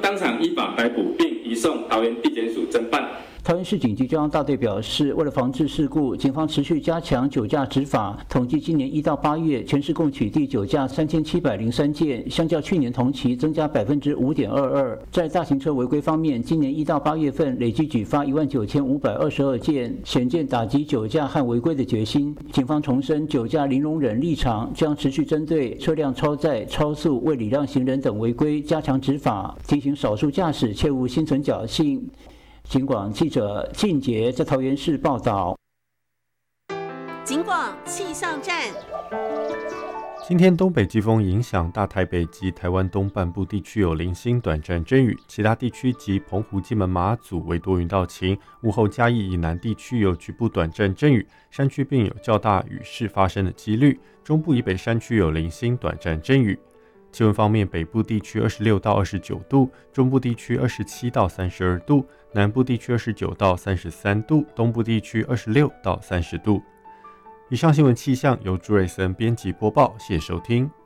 当场依法逮捕，并移送桃园地检署侦办。 桃园市警局交通大队表示，为了防治事故，警方持续加强酒驾执法。统计今年1到8月，全市共取缔酒驾3703件，相较去年同期增加5.22%。在大型车违规方面，今年1到8月份累计举发19522件，显见打击酒驾和违规的决心。警方重申酒驾零容忍立场，将持续针对车辆超载、超速、未礼让行人等违规加强执法，提醒少数驾驶切勿心存侥幸。警广记者靳杰在桃园市报道。 警广气象站。 今天东北季风影响大台北及台湾东半部地区有零星短暂阵雨，其他地区及澎湖、金门、马祖为多云到晴。午后嘉义以南地区有局部短暂阵雨，山区并有较大雨势发生的几率。中部以北山区有零星短暂阵雨。气温方面，北部地区26到29度，中部地区27到32度，南部地区29到33度，东部地区26到30度。以上新闻气象由朱瑞森编辑播报，谢谢收听。